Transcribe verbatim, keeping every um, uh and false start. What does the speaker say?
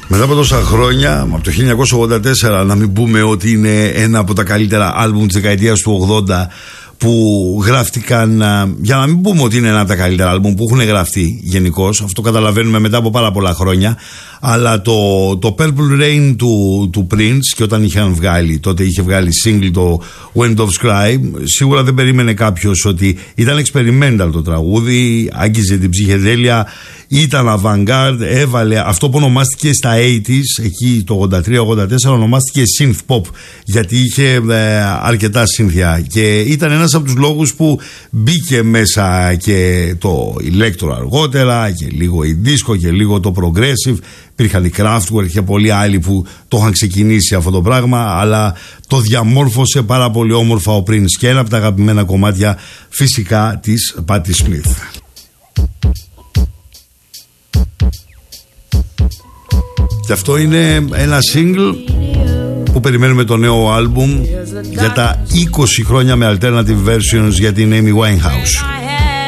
Μετά από τόσα χρόνια, από το χίλια εννιακόσια ογδόντα τέσσερα, να μην πούμε ότι είναι ένα από τα καλύτερα άλμπουμ της δεκαετίας του ογδόντα που γράφτηκαν, για να μην πούμε ότι είναι ένα από τα καλύτερα άλμπουμ που έχουν γραφτεί γενικώς, αυτό καταλαβαίνουμε μετά από πάρα πολλά χρόνια, αλλά το, το Purple Rain του, του Prince, και όταν είχαν βγάλει, τότε είχε βγάλει single το When Doves Cry, σίγουρα δεν περίμενε κάποιος ότι ήταν experimental το τραγούδι, άγγιζε την ψυχεδέλεια, ήταν avant-garde, έβαλε αυτό που ονομάστηκε στα ογδόντα, εκεί το ογδόντα τρία ογδόντα τέσσερα ονομάστηκε synth pop, γιατί είχε ε, αρκετά σύνθια, και ήταν ένας από τους λόγους που μπήκε μέσα και το electro αργότερα και λίγο η disco και λίγο το progressive. Υπήρχαν οι Kraftwerk και πολλοί άλλοι που το είχαν ξεκινήσει αυτό το πράγμα, αλλά το διαμόρφωσε πάρα πολύ όμορφα ο Prince, και ένα από τα αγαπημένα κομμάτια φυσικά της Patti Smith. Και αυτό είναι ένα single που περιμένουμε το νέο άλμπουμ για τα είκοσι χρόνια με alternative versions για την Amy Winehouse.